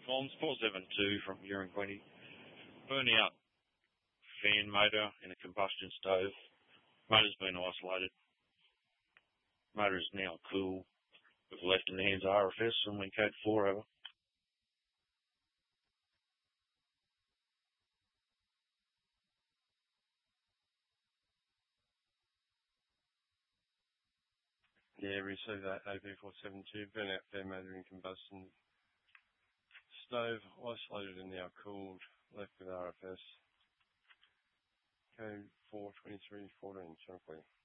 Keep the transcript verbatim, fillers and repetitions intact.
Comms four seven two from Uranquetti. Burning out fan motor in a combustion stove. Motor's been isolated. Motor is now cool. We've left in the hands of R F S and we code four over. Yeah, received that A B four seven two, burn out fan motor in combustion stove, isolated and now cooled, left with R F S. Code four twenty-three fourteen, Chunkley.